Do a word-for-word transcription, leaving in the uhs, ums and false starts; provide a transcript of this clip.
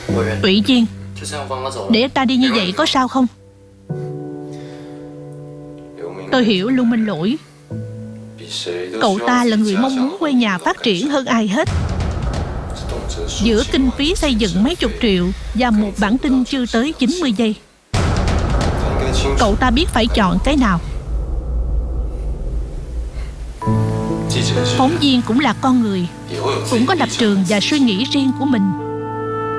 Ủy viên, để ta đi như vậy có sao không? Tôi hiểu Lưu Minh Lỗi. Cậu ta là người mong muốn quê nhà phát triển hơn ai hết. Giữa kinh phí xây dựng mấy chục triệu và một bản tin chưa tới chín mươi giây, cậu ta biết phải chọn cái nào. Phóng viên cũng là con người, cũng có lập trường và suy nghĩ riêng của mình.